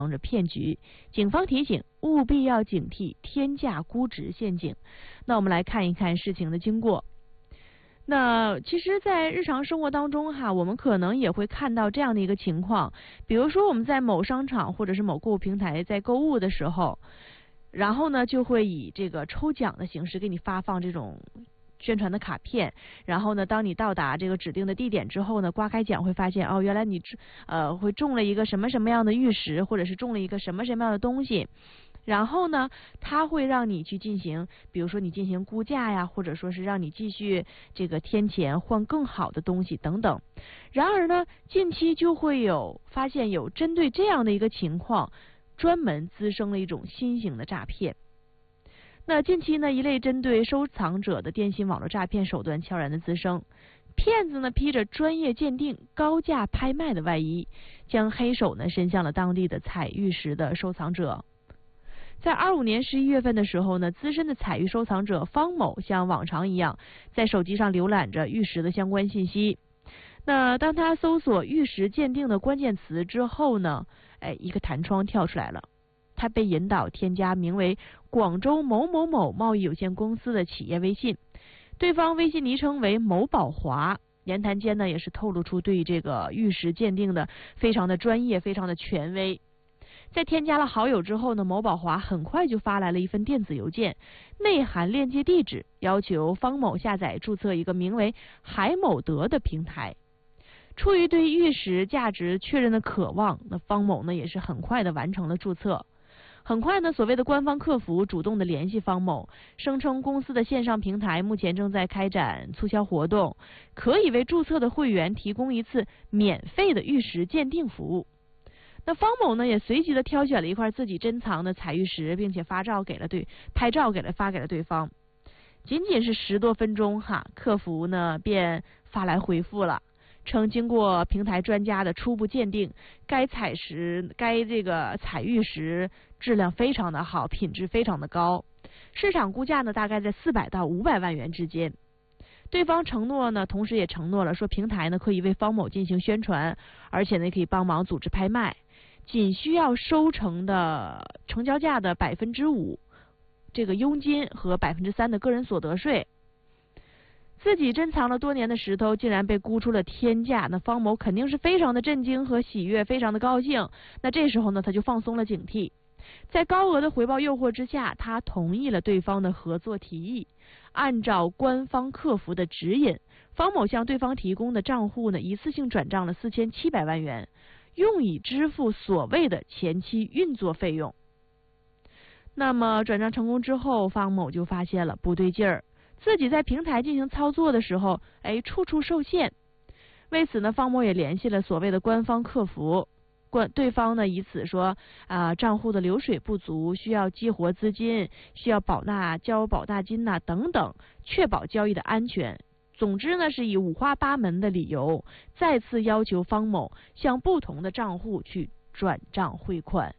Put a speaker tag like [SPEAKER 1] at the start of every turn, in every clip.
[SPEAKER 1] 着骗局，警方提醒务必要警惕天价估值陷阱。那我们来看一看事情的经过。那其实在日常生活当中我们可能也会看到这样的一个情况，比如说我们在某商场或者是某购物平台在购物的时候，然后呢就会以这个抽奖的形式给你发放这种宣传的卡片，然后呢当你到达这个指定的地点之后呢，刮开奖会发现原来你会中了一个什么什么样的玉石，或者是中了一个什么什么样的东西，然后呢它会让你去进行，比如说你进行估价呀，或者说是让你继续这个添钱换更好的东西等等。然而呢近期就会发现有针对这样的一个情况专门滋生了一种新型的诈骗。那近期呢，一类针对收藏者的电信网络诈骗手段悄然的滋生，骗子呢披着专业鉴定、高价拍卖的外衣，将黑手呢伸向了当地的彩玉石的收藏者。在25年11月份的时候呢，资深的彩玉收藏者方某像往常一样，在手机上浏览着玉石的相关信息。那当他搜索玉石鉴定的关键词之后呢，一个弹窗跳出来了。他被引导添加名为广州某某某贸易有限公司的企业微信，对方微信昵称为某宝华，言谈间呢也是透露出对这个玉石鉴定的非常的专业，非常的权威。在添加了好友之后呢，某宝华很快就发来了一份电子邮件，内含链接地址，要求方某下载注册一个名为海某德的平台。出于对玉石价值确认的渴望，那方某呢也是很快的完成了注册。很快呢，所谓的官方客服主动的联系方某，声称公司的线上平台目前正在开展促销活动，可以为注册的会员提供一次免费的玉石鉴定服务。那方某呢也随即的挑选了一块自己珍藏的彩玉石，并且拍照给了发给了对方。仅仅是10多分钟客服呢便发来回复了，称经过平台专家的初步鉴定，该这个彩玉石质量非常的好，品质非常的高，市场估价呢大概在400到500万元之间。对方同时也承诺了说，平台呢可以为方某进行宣传，而且呢可以帮忙组织拍卖，仅需要收成的成交价的5%这个佣金和3%的个人所得税。自己珍藏了多年的石头竟然被估出了天价，那方某肯定是非常的震惊和喜悦，非常的高兴。那这时候呢他就放松了警惕，在高额的回报诱惑之下，他同意了对方的合作提议。按照官方客服的指引，方某向对方提供的账户呢一次性转账了4700万元，用以支付所谓的前期运作费用。那么转账成功之后，方某就发现了不对劲儿，自己在平台进行操作的时候处处受限。为此呢，方某也联系了所谓的官方客服，对方呢以此说账户的流水不足，需要激活资金，需要交保纳金等等，确保交易的安全。总之呢是以五花八门的理由再次要求方某向不同的账户去转账汇款。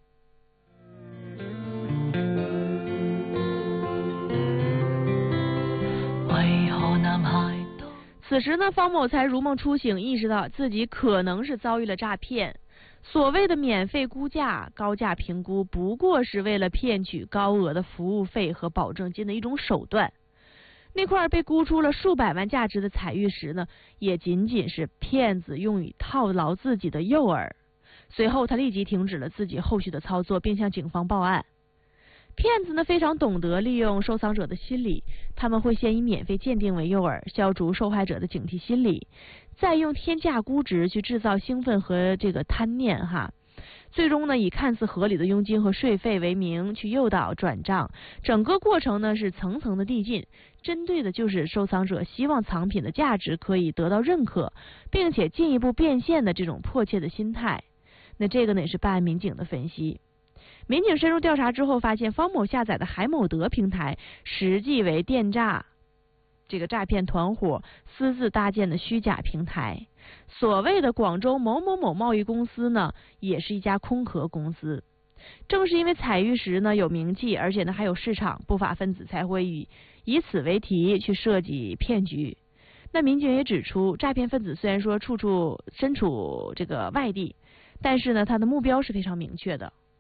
[SPEAKER 1] 此时呢，方某才如梦初醒，意识到自己可能是遭遇了诈骗。所谓的免费估价、高价评估，不过是为了骗取高额的服务费和保证金的一种手段。那块被估出了数百万价值的彩玉石呢，也仅仅是骗子用以套牢自己的诱饵。随后他立即停止了自己后续的操作，并向警方报案。骗子呢非常懂得利用收藏者的心理，他们会先以免费鉴定为诱饵，消除受害者的警惕心理，再用天价估值去制造兴奋和这个贪念最终呢以看似合理的佣金和税费为名去诱导转账，整个过程呢是层层的递进，针对的就是收藏者希望藏品的价值可以得到认可，并且进一步变现的这种迫切的心态。那这个呢也是办案民警的分析。民警深入调查之后发现，方某下载的海某德平台实际为这个诈骗团伙私自搭建的虚假平台。所谓的广州某某某贸易公司呢，也是一家空壳公司。正是因为彩玉石呢有名气，而且呢还有市场，不法分子才会以此为题去设计骗局。那民警也指出，诈骗分子虽然说身处这个外地，但是呢他的目标是非常明确的。